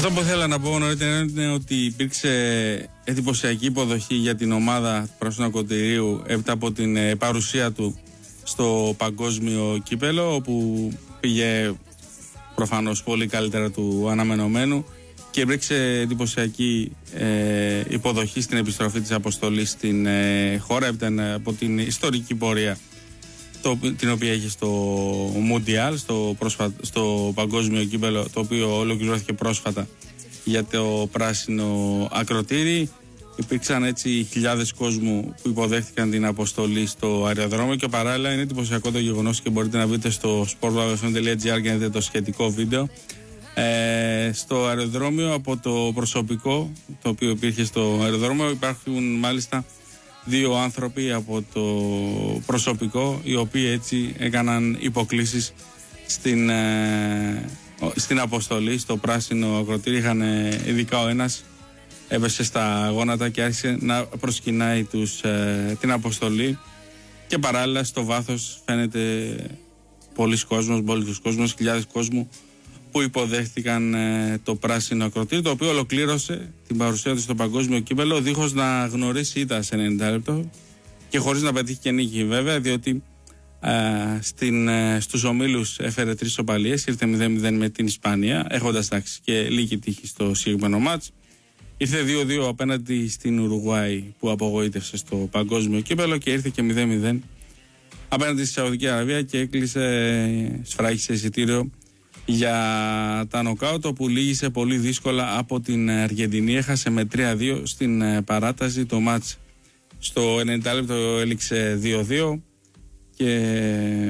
Αυτό που ήθελα να πω νωρίτερα είναι ότι υπήρξε εντυπωσιακή υποδοχή για την ομάδα Πράσινου Ακροτηρίου έπειτα από την παρουσία του στο παγκόσμιο κύπελο, όπου πήγε προφανώς πολύ καλύτερα του αναμενωμένου και υπήρξε εντυπωσιακή υποδοχή στην επιστροφή της αποστολής στην χώρα έπειτα από την ιστορική πορεία την οποία έχει στο Μουντιάλ, στο παγκόσμιο κύπελο, το οποίο ολοκληρώθηκε πρόσφατα για το Πράσινο Ακροτήρι. Υπήρξαν έτσι χιλιάδες κόσμου που υποδέχτηκαν την αποστολή στο αεροδρόμιο και παράλληλα είναι εντυπωσιακό το γεγονός και μπορείτε να βρείτε στο sportpavilion.gr και να δείτε το σχετικό βίντεο. Στο αεροδρόμιο από το προσωπικό το οποίο υπήρχε στο αεροδρόμιο υπάρχουν μάλιστα δύο άνθρωποι από το προσωπικό οι οποίοι έτσι έκαναν υποκλήσεις στην αποστολή στο Πράσινο Ακροτήρι. Είχαν ειδικά ο ένας έπεσε στα γόνατα και άρχισε να προσκυνάει την αποστολή και παράλληλα στο βάθος φαίνεται πολλοί κόσμος, χιλιάδες κόσμου που υποδέχτηκαν το Πράσινο Ακροτήρι, το οποίο ολοκλήρωσε την παρουσία του στο παγκόσμιο κύπελο δίχως να γνωρίσει ήττα σε 90 λεπτό και χωρίς να πετύχει και νίκη βέβαια, διότι στους ομίλους έφερε 3 ισοπαλίες, ήρθε 0-0 με την Ισπανία έχοντας τάξει και λίγη τύχη στο συγκεκριμένο μάτς. Ήρθε 2-2 απέναντι στην Ουρουγουάη που απογοήτευσε στο παγκόσμιο κύπελο και ήρθε και 0-0 απέναντι στη Σαουδική Αραβία και σφράγισε εισιτήριο για τα νοκάουτ, όπου λύγησε πολύ δύσκολα από την Αργεντινή. Έχασε με 3-2 στην παράταση το μάτς. Στο 90 λεπτό έληξε 2-2 και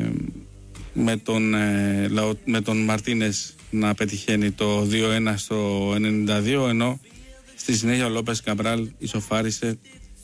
με τον Μαρτίνες να πετυχαίνει το 2-1 στο 92, ενώ στη συνέχεια ο Λόπες Καμπράλ ισοφάρισε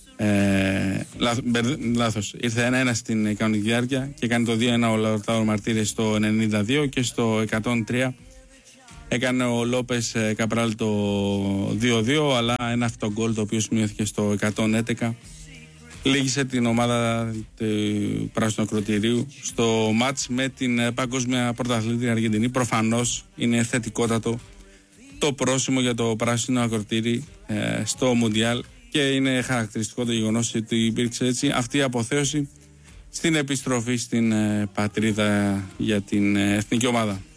λάθος. Ήρθε 1-1 στην κανονική διάρκεια και κάνει το 2-1 ο Λαουρτάρο Μαρτίνες στο 92 και στο 103 έκανε ο Λόπες Καμπράλ το 2-2, αλλά ένα αυτογκόλ το οποίο σημειώθηκε στο 111 λύγησε την ομάδα του Πράσινου Ακροτηρίου στο μάτς με την παγκόσμια πρωταθλήτρια Αργεντινή. Προφανώς είναι θετικότατο το πρόσημο για το Πράσινο Ακροτήρι στο Μουντιάλ και είναι χαρακτηριστικό το γεγονός ότι υπήρξε έτσι αυτή η αποθέωση στην επιστροφή στην πατρίδα για την εθνική ομάδα.